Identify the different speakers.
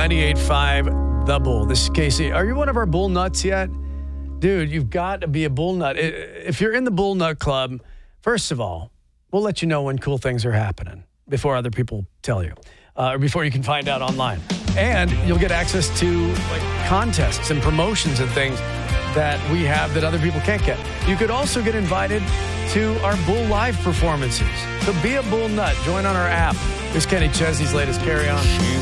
Speaker 1: 98.5 The Bull. This is Casey. Are you one of our Bull Nuts yet? Dude, you've got to be a Bull Nut. If you're in the Bull Nut Club, first of all, we'll let you know when cool things are happening before other people tell you, or before you can find out online. And you'll get access to like contests and promotions and things that we have that other people can't get. You could also get invited to our Bull Live performances. So be a Bull Nut. Join on our app. Here's Kenny Chesney's latest Carry On.